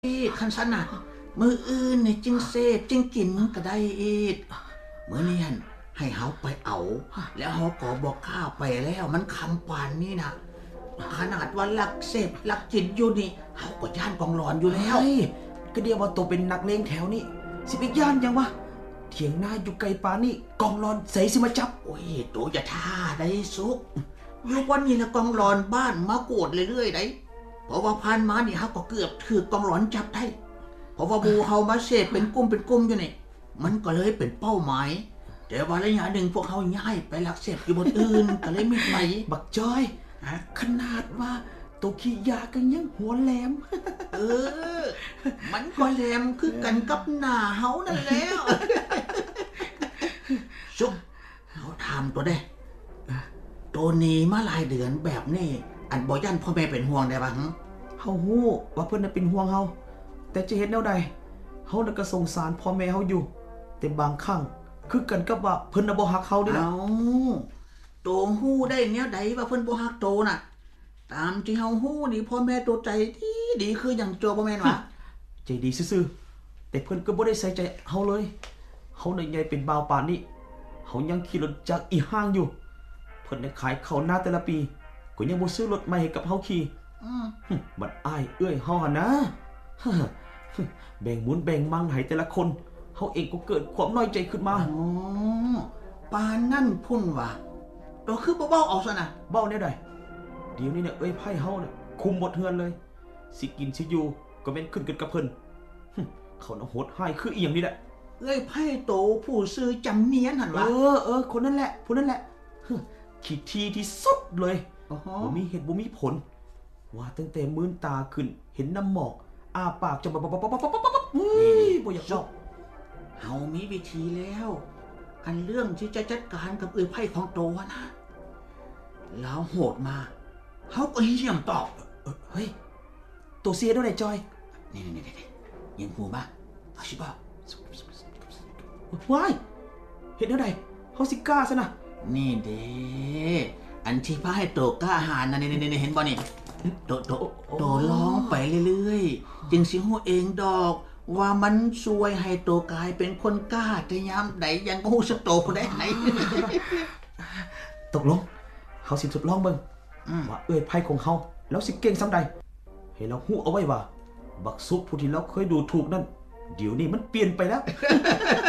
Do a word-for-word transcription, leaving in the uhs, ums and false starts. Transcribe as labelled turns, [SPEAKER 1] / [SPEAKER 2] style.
[SPEAKER 1] คันสนะมืออื่นเนี่ยจึงเสพจึงกินก็ได้อีกเมื่อนี้หันให้เฮาไปเอาแล้วเฮาก็บอกข้าไปแล้วมันคำปานนี่นะขนาดว่าลักเสพลักกินอยู่นี่เฮาก็ย่านกองหลอนอยู่แล้ว
[SPEAKER 2] เฮ้ยก็เดียวว่าตัวเป็นนักเลงแถวนี้สิไปย่านยังวะเถียงหน้าอยู่ไกลปานนี่กองรอนใส่สิมาจับ
[SPEAKER 1] โอ้ยตัวอย่าท่าได้สุกอยู่วันนี้ละกองหลอนบ้านมาโกรธเรื่อยๆได้เพราะว่าผ่านมานี่เฮาก็เกือบถือกองหลอนจับได้เพราะว่าบูเฮามาเสพเป็นกลุ่มเป็นกลุ่มอยู่นี่มันก็เลยเป็นเป้าหมายแต่ว่าระยะหนึ่งพวกเขาย้ายไปลักเสพอยู่บนอื่นก็เลยไม่ไป
[SPEAKER 2] บักจอยขนาดว่าตัวขี้ยากันยังหัวแหลม
[SPEAKER 1] เออมันก็แหลมคือกันกับหน้าเฮานั่นแล้วซุกเฮาถามตัวได้ตัวนี้มาหลายเดือนแบบนี้อันบ่ยันพ่อแม่เป็นห่วงได้บ้าง
[SPEAKER 2] เฮาฮู้ว่าเพิ่นน่ะเป็นห่วงเฮาแต่จะเฮ็ดแนวใดเฮาน่ะก็สงสารพ่อแม่เฮาอยู่แต่บางครั้งคือกันกับว่าเพิ่นน่ะบ่ฮักเฮานี่ล่ะ
[SPEAKER 1] เอ้าโตฮู้ได้แนวใดว่าเพิ่นบ่ฮักโตน่ะตามที่เฮาฮู้นี่พ่อแม่ตัวใจดีดีคือหยังโจบ่แม่นวะ
[SPEAKER 2] ใจดีซื่อๆแต่เพิ่นก็บ่ได้ใส่ใจเฮาเลยเฮาน่ะใหญ่เป็นบ่าวปานนี้เฮายังขี่รถจักรอีห้างอยู่เพิ่นได้ขายข้าวหน้าแต่ละปีก็ยังบ่ซื้อรถใหม่ให้กับเฮาขี่
[SPEAKER 1] อือ
[SPEAKER 2] บัดอ้ายเอื้อยเฮาหั่นนะแบ่งหมุนแบ่งมังให้แต่ละคนเฮาเองก็เกิดความน้อยใจขึ้นมา
[SPEAKER 1] อ๋อปานนั่นพุ่นว่ะตัวคือบ่เว้าเอาซะนะ
[SPEAKER 2] เบ้าแนวใดเดี๋ยวนี้เนี่ยเอ้ยไผเฮาน่ะคุมหมดเฮือนเลยสิกินสิอยู่ก็แม่นขึ้นกันกับเพิ่นเขาน่ะโหดร้ายคืออีหยังนี่แหละ
[SPEAKER 1] เอ้ยไผโตผู้ซื้อจำเนียนหั่นวะ
[SPEAKER 2] เออเออคนนั้นแหละผู้นั้นแหละขี้ทีที่สุดเลยบ่มีเหตุบ่มีผลว่าตั้งแต่มื้นตาขึ้นเห็นน้ำหมอกอ้าปากจะบับๆๆๆๆนี่บ่อยากชอบ
[SPEAKER 1] เฮามีวิธีแล้วอันเรื่องที่จะจัดการกับเอ้ยไผของโตนะแล้วโหดมาเฮาก็เหี้ยมตอบ
[SPEAKER 2] เฮ้ยตัวเสียด้วยไหนจอย
[SPEAKER 1] นี่ๆๆๆยิงหูมาเอาสิบ่
[SPEAKER 2] ว้ายเฮ็ดแนวใดเฮาสิกล้าซะนะ
[SPEAKER 1] นี่เด้อันที่พาให้โตกล้าหาญน่ะนี่ๆๆเห็นบ่นี่โตโตโตร้องไปเรื่อยๆจึงสิฮู้เองดอกว่ามันช่วยให้โตกลายเป็นคนกล้าแต่ยามใดยังบ่ฮู้สึกโตผู้ใดไหน
[SPEAKER 2] ตกลงเฮาสิทดลองเบิ่งว่าเอ้ยไผของเฮาแล้วสิเก่งซำใดให้เราฮู้เอาไว้ว่าบักซุกผู้ที่เราเคยดูถูกนั่นเดี๋ยวนี้มันเปลี่ยนไปแล้ว